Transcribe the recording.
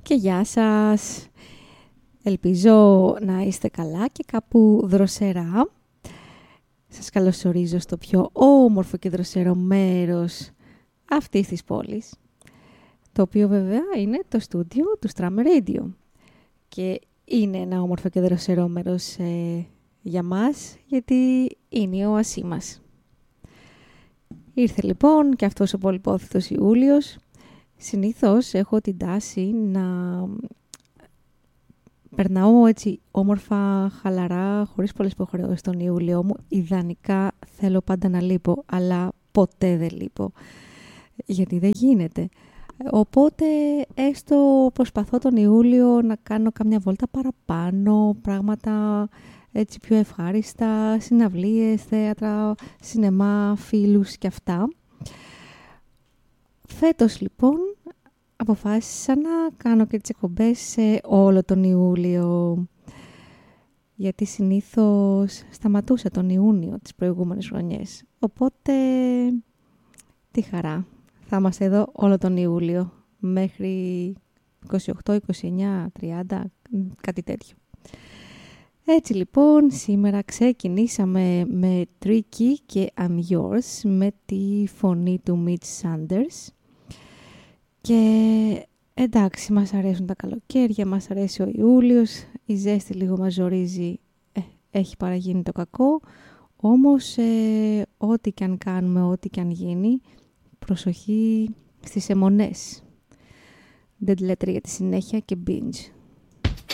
Και γεια σας. Ελπίζω να είστε καλά και κάπου δροσερά. Σας καλωσορίζω στο πιο όμορφο και δροσερό μέρος αυτής της πόλης, το οποίο βέβαια είναι το στούντιο του Strum Radio. Και είναι ένα όμορφο και δροσερό μέρος για μας, γιατί είναι η οασή μας. Ήρθε λοιπόν και αυτός ο πολυπόθητος Ιούλιος. Συνήθως έχω την τάση να περνάω έτσι όμορφα, χαλαρά, χωρίς πολλές υποχρεώσεις τον Ιούλιο μου. Ιδανικά θέλω πάντα να λείπω, αλλά ποτέ δεν λείπω, γιατί δεν γίνεται. Οπότε έστω προσπαθώ τον Ιούλιο να κάνω καμιά βόλτα παραπάνω, πράγματα έτσι πιο ευχάριστα, συναυλίες, θέατρα, σινεμά, φίλους και αυτά. Φέτος λοιπόν αποφάσισα να κάνω και τις εκπομπές σε όλο τον Ιούλιο, γιατί συνήθως σταματούσα τον Ιούνιο τις προηγούμενες χρονιές. Οπότε τι χαρά, θα είμαστε εδώ όλο τον Ιούλιο μέχρι 28, 29, 30, κάτι τέτοιο. Έτσι λοιπόν σήμερα ξεκινήσαμε με Tricky και I'm Yours με τη φωνή του Mitch Sanders. Και εντάξει, μας αρέσουν τα καλοκαίρια, μας αρέσει ο Ιούλιος, η ζέστη λίγο μας ζορίζει, έχει παραγίνει το κακό, όμως ό,τι και αν κάνουμε, ό,τι και αν γίνει, προσοχή στις αιμονές. Δεν τη λέτε για τη συνέχεια και binge.